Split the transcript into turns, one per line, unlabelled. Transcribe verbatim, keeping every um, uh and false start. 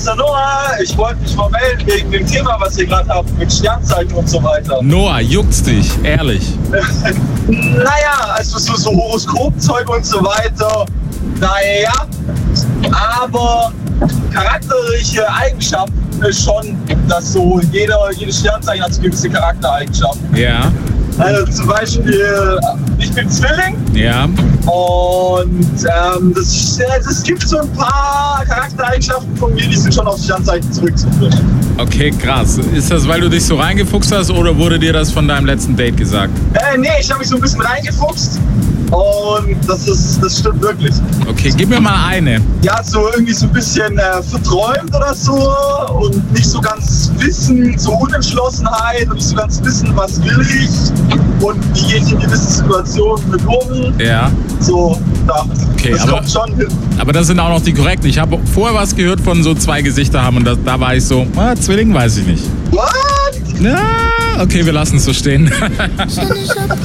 ist der Noah. Ich wollte mich mal melden wegen dem Thema, was ihr gerade habt, mit Sternzeichen und so weiter.
Noah, juckt's dich, ehrlich?
Naja, also so, so Horoskopzeug und so weiter, naja, aber charakterliche Eigenschaften ist schon, dass so jeder, jedes Sternzeichen hat so gewisse Charaktereigenschaften.
Ja.
Also zum Beispiel, ich bin Zwilling.
Ja.
Und ähm, das, es gibt so ein paar Charaktereigenschaften von mir, die sind schon auf Sternzeichen zurückzuführen.
Okay, krass. Ist das, weil du dich so reingefuchst hast oder wurde dir das von deinem letzten Date gesagt?
Äh, nee, ich habe mich so ein bisschen reingefuchst. Und das ist, das stimmt wirklich.
Okay, gib mir mal eine.
Ja, so irgendwie so ein bisschen äh, verträumt oder so und nicht so ganz wissen, so Unentschlossenheit und nicht so ganz wissen, was will ich und wie gehe ich in gewisse Situationen mit um.
Ja.
So, da.
Okay,
das
aber,
kommt schon hin.
Aber das sind auch noch die korrekten. Ich habe vorher was gehört von so zwei Gesichter haben und das, da war ich so, ah, Zwilling weiß ich nicht.
What?
Na, okay, wir lassen es so stehen.